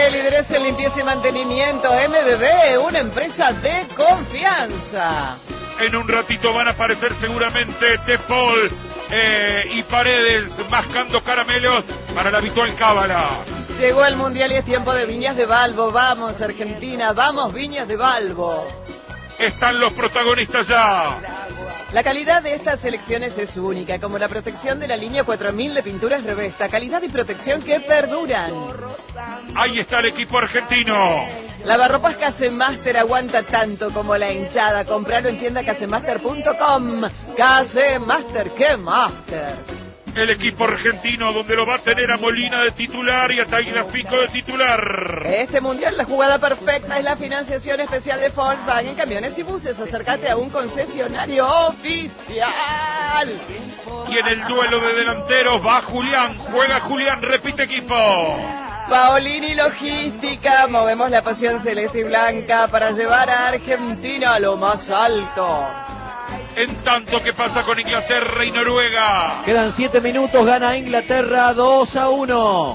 Líderes en limpieza y mantenimiento, MBB, una empresa de confianza. En un ratito van a aparecer seguramente De Paul y Paredes mascando caramelos para la habitual cábala. Llegó el Mundial y es tiempo de Viñas de Balbo. Vamos Argentina, vamos Viñas de Balbo. Están los protagonistas ya. La calidad de estas selecciones es única, como la protección de la línea 4000 de pinturas Revesta. Calidad y protección que perduran. Ahí está el equipo argentino. Lavarropas Casemaster aguanta tanto como la hinchada. Compralo en tienda casemaster.com. Casemaster, ¡qué master! El equipo argentino donde lo va a tener a Molina de titular y a Tagliafico de titular. Este mundial la jugada perfecta es la financiación especial de Volkswagen Camiones y Buses. Acércate a un concesionario oficial. Y en el duelo de delanteros va Julián, juega Julián, repite equipo. Paolini Logística, movemos la pasión celeste y blanca para llevar a Argentina a lo más alto. En tanto, ¿qué pasa con Inglaterra y Noruega? Quedan 7 minutos, gana Inglaterra 2-1.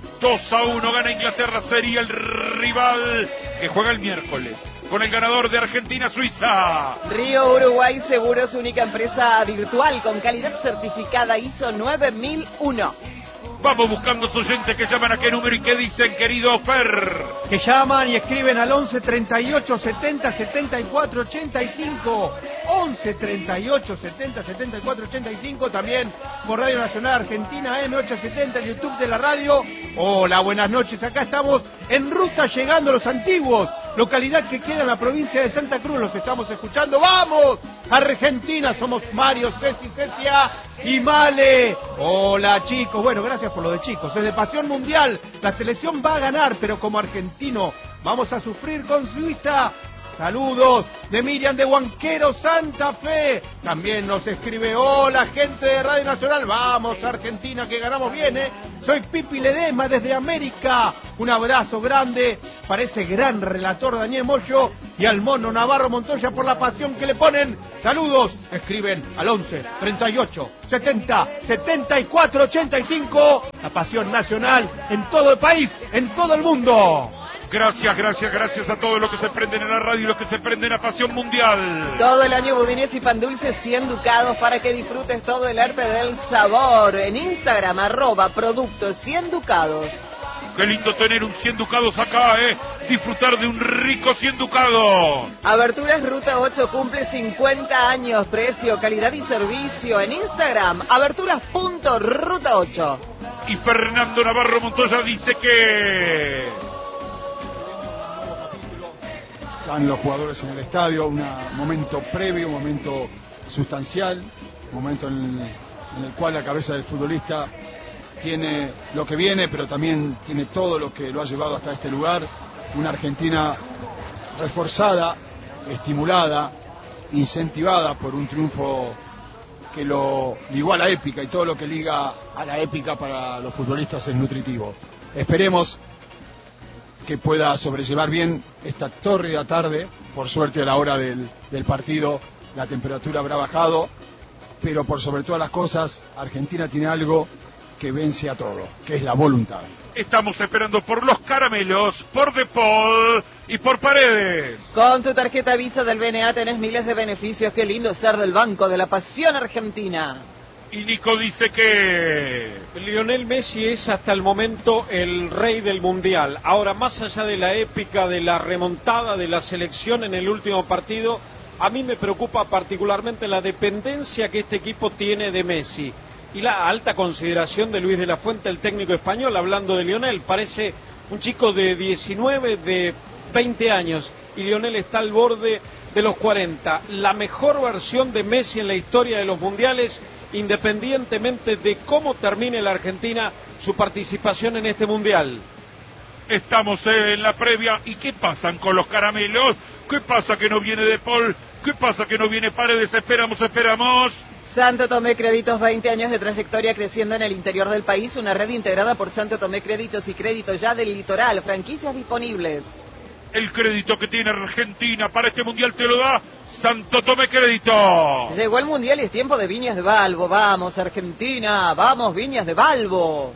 2-1 gana Inglaterra, sería el rival que juega el miércoles con el ganador de Argentina-Suiza. Río Uruguay Seguros, única empresa virtual con calidad certificada ISO 9001. Vamos buscando sus oyentes que llaman a qué número y qué dicen, querido Fer. Que llaman y escriben al 11 38 70 74 85. 11 38 70 74 85. También por Radio Nacional Argentina M870, YouTube de la radio. Hola, buenas noches. Acá estamos en ruta llegando a Los Antiguos, localidad que queda en la provincia de Santa Cruz. Los estamos escuchando. ¡Vamos! Argentina, somos Mario, Ceci, Cecia y Male. Hola, chicos. Bueno, gracias por lo de chicos. Es de pasión mundial. La selección va a ganar, pero como argentino vamos a sufrir con Suiza. Saludos de Miriam de Huanquero, Santa Fe. También nos escribe, hola gente de Radio Nacional. Vamos Argentina, que ganamos bien, ¿eh? Soy Pipi Ledesma desde América. Un abrazo grande para ese gran relator Daniel Moyo y al mono Navarro Montoya por la pasión que le ponen. Saludos, escriben al 11 38 70 74 85. La pasión nacional en todo el país, en todo el mundo. Gracias a todos los que se prenden en la radio y los que se prenden a Pasión Mundial. Todo el año budines y pan dulces 100 ducados para que disfrutes todo el arte del sabor. En Instagram, @productos 100 ducados. Qué lindo tener un 100 ducados acá, disfrutar de un rico 100 ducados. Aberturas Ruta 8 cumple 50 años, precio, calidad y servicio. En Instagram, aberturas.ruta 8. Y Fernando Navarro Montoya dice que... Están los jugadores en el estadio, un momento previo, un momento sustancial, un momento en el cual la cabeza del futbolista tiene lo que viene, pero también tiene todo lo que lo ha llevado hasta este lugar. Una Argentina reforzada, estimulada, incentivada por un triunfo que lo ligó a la épica, y todo lo que liga a la épica para los futbolistas es nutritivo. Esperemos que pueda sobrellevar bien esta tórrida tarde. Por suerte, a la hora del partido la temperatura habrá bajado, pero por sobre todas las cosas, Argentina tiene algo que vence a todo, que es la voluntad. Estamos esperando por los caramelos, por De Paul y por Paredes. Con tu tarjeta Visa del BNA tenés miles de beneficios. Qué lindo ser del Banco de la Pasión Argentina. Y Nico dice que... Lionel Messi es hasta el momento el rey del mundial. Ahora, más allá de la épica de la remontada de la selección en el último partido, a mí me preocupa particularmente la dependencia que este equipo tiene de Messi y la alta consideración de Luis de la Fuente, el técnico español, hablando de Lionel. Parece un chico de 19, de 20 años, y Lionel está al borde de los 40. La mejor versión de Messi en la historia de los mundiales, independientemente de cómo termine la Argentina su participación en este mundial. Estamos en la previa. ¿Y qué pasan con los caramelos? ¿Qué pasa que no viene De Paul? ¿Qué pasa que no viene Paredes? Esperamos. Santo Tomé Créditos, 20 años de trayectoria creciendo en el interior del país. Una red integrada por Santo Tomé Créditos y Crédito Ya del Litoral. Franquicias disponibles. El crédito que tiene Argentina para este mundial te lo da Santo Tomé Crédito. Llegó el mundial y es tiempo de Viñas de Balbo. Vamos Argentina, vamos Viñas de Balbo.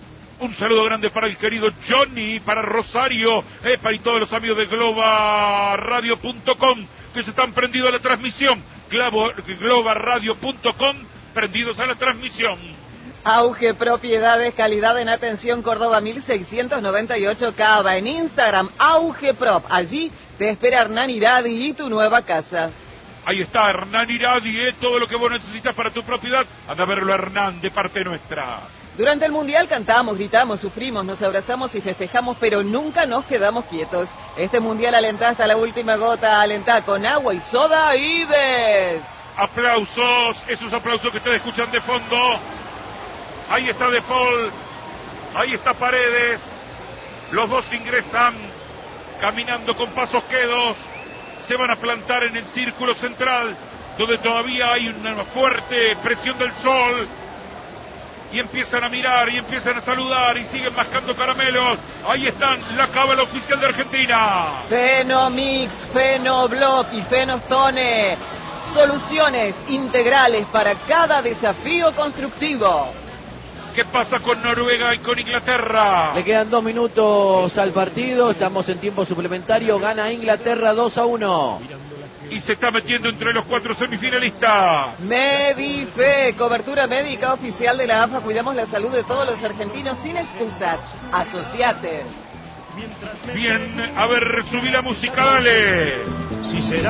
Un saludo grande para el querido Johnny, para Rosario, y todos los amigos de globaradio.com que se están prendidos a la transmisión. globaradio.com, prendidos a la transmisión. Auge Propiedades, calidad en atención, Córdoba 1698 Cava. En Instagram, Auge Prop. Allí te espera Hernán Iradi y tu nueva casa. Ahí está Hernán Iradi, todo lo que vos necesitas para tu propiedad. Anda a verlo, Hernán, de parte nuestra. Durante el Mundial cantamos, gritamos, sufrimos, nos abrazamos y festejamos, pero nunca nos quedamos quietos. Este Mundial alentá hasta la última gota, alentá con agua y soda Ives. Aplausos, esos aplausos que ustedes escuchan de fondo. Ahí está De Paul, ahí está Paredes. Los dos ingresan, caminando con pasos quedos. Se van a plantar en el círculo central, donde todavía hay una fuerte presión del sol. Y empiezan a mirar, y empiezan a saludar, y siguen mascando caramelos. Ahí están, la cábala oficial de Argentina. Fenomix, Fenoblock y Fenostone. Soluciones integrales para cada desafío constructivo. ¿Qué pasa con Noruega y con Inglaterra? Le quedan 2 minutos al partido, estamos en tiempo suplementario, gana Inglaterra 2-1. Y se está metiendo entre los 4 semifinalistas. Medife, cobertura médica oficial de la AFA. Cuidamos la salud de todos los argentinos sin excusas. Asociate. Bien, a ver, subí la música, dale. Si será